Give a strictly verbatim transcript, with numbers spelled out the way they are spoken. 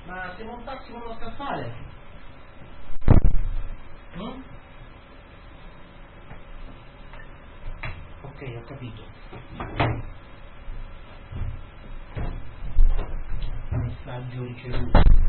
Ma se montassimo uno scaffale? Mm? Ok, ho capito. Messaggio ricevuto.